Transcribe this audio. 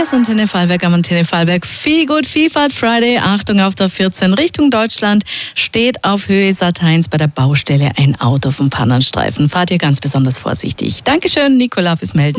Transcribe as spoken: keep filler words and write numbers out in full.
Hier ist Antenne Vorarlberg am Antenne Vorarlberg Feel Good Vielfalt Friday. Achtung, auf der vierzehn Richtung Deutschland steht auf Höhe Sat eins bei der Baustelle ein Auto vom Pannenstreifen. Fahrt ihr ganz besonders vorsichtig. Dankeschön, Nicola, fürs Melden.